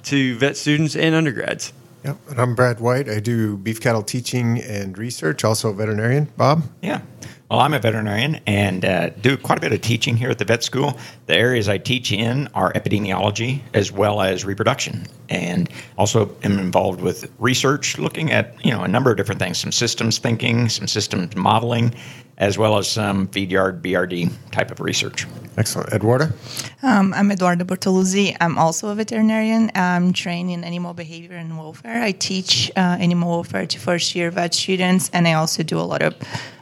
to vet students and undergrads. Yep. And I'm Brad White. I do beef cattle teaching and research, also a veterinarian. Bob? Yeah. Well, I'm a veterinarian and do quite a bit of teaching here at the vet school. The areas I teach in are epidemiology as well as reproduction, and also am involved with research looking at a number of different things, some systems thinking, some systems modeling, as well as some feed yard BRD type of research. Excellent. Eduarda? I'm Eduarda Bertoluzzi. I'm also a veterinarian. I'm trained in animal behavior and welfare. I teach animal welfare to first-year vet students, and I also do a lot of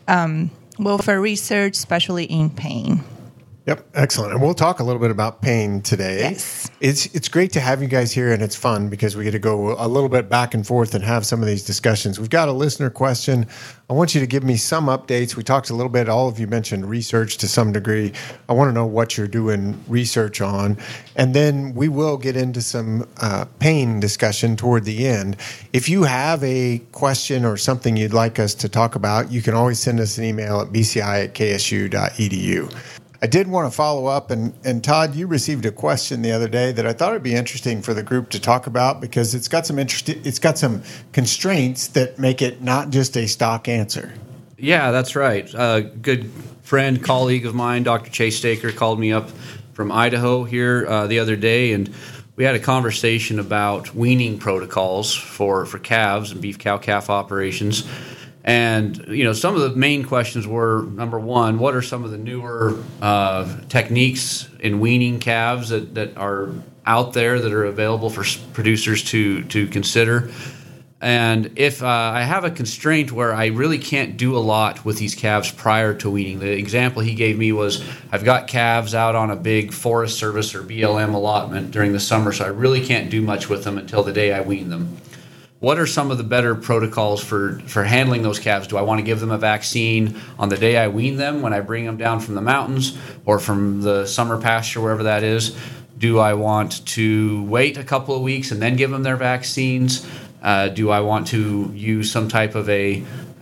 welfare research, especially in pain. Yep, excellent. And we'll talk a little bit about pain today. Yes. It's great to have you guys here, and it's fun because we get to go a little bit back and forth and have some of these discussions. We've got a listener question. I want you to give me some updates. We talked a little bit, all of you mentioned research to some degree. I want to know what you're doing research on. And then we will get into some pain discussion toward the end. If you have a question or something you'd like us to talk about, you can always send us an email at bci@ksu.edu. I did want to follow up, and Todd, you received a question the other day that I thought would be interesting for the group to talk about because it's got some constraints that make it not just a stock answer. Yeah, that's right. A good friend, colleague of mine, Dr. Chase Staker, called me up from Idaho here the other day, and we had a conversation about weaning protocols for calves and beef cow-calf operations. And, some of the main questions were, number one, what are some of the newer techniques in weaning calves that are out there that are available for producers to consider? And if I have a constraint where I really can't do a lot with these calves prior to weaning, the example he gave me was I've got calves out on a big Forest Service or BLM allotment during the summer, so I really can't do much with them until the day I wean them. What are some of the better protocols for handling those calves? Do I want to give them a vaccine on the day I wean them when I bring them down from the mountains or from the summer pasture, wherever that is? Do I want to wait a couple of weeks and then give them their vaccines? Do I want to use some type of a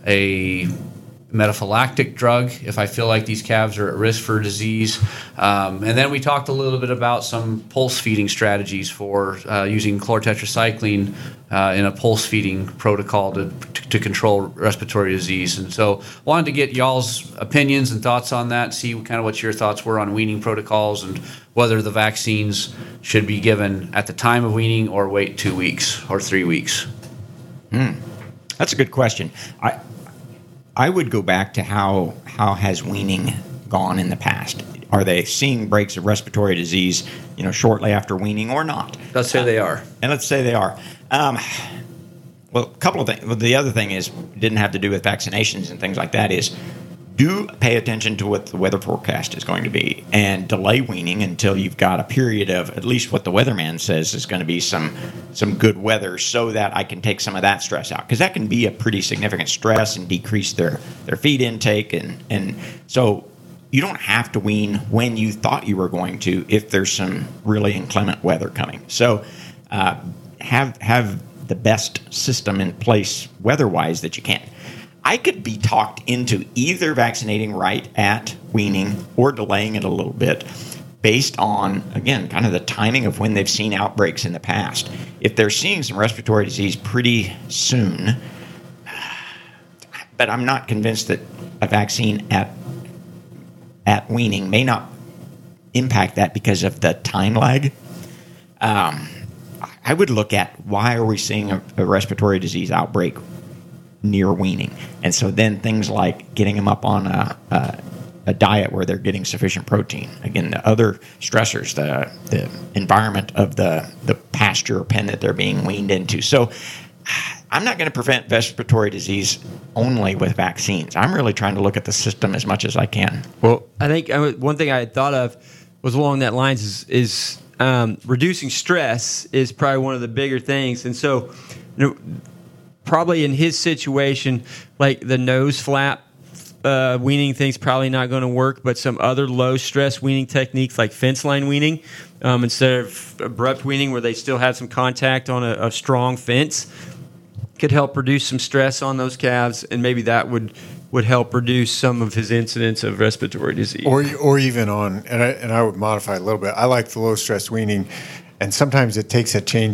metaphylactic drug if I feel like these calves are at risk for disease? And then we talked a little bit about some pulse feeding strategies for using chlortetracycline in a pulse feeding protocol to control respiratory disease. And so wanted to get y'all's opinions and thoughts on that, see kind of what your thoughts were on weaning protocols and whether the vaccines should be given at the time of weaning or wait 2 weeks or 3 weeks. That's a good question. I would go back to how has weaning gone in the past? Are they seeing breaks of respiratory disease, shortly after weaning or not? Let's say they are. And let's say they are. Well, a couple of things. Well, the other thing didn't have to do with vaccinations and things like that is do pay attention to what the weather forecast is going to be and delay weaning until you've got a period of at least what the weatherman says is going to be some good weather so that I can take some of that stress out. Because that can be a pretty significant stress and decrease their feed intake. And so you don't have to wean when you thought you were going to if there's some really inclement weather coming. So have the best system in place weather-wise that you can. I could be talked into either vaccinating right at weaning or delaying it a little bit based on, again, kind of the timing of when they've seen outbreaks in the past. If they're seeing some respiratory disease pretty soon, but I'm not convinced that a vaccine at weaning may not impact that because of the time lag. I would look at why are we seeing a respiratory disease outbreak near weaning. And so then things like getting them up on a diet where they're getting sufficient protein. Again, the other stressors, the environment of the pasture or pen that they're being weaned into. So I'm not going to prevent respiratory disease only with vaccines. I'm really trying to look at the system as much as I can. Well, I think one thing I had thought of was along that lines is reducing stress is probably one of the bigger things. And so, probably in his situation, like the nose flap weaning thing's probably not going to work, but some other low-stress weaning techniques like fence line weaning instead of abrupt weaning where they still have some contact on a strong fence could help reduce some stress on those calves, and maybe that would help reduce some of his incidence of respiratory disease. Or even on, and I would modify a little bit, I like the low-stress weaning, and sometimes it takes a change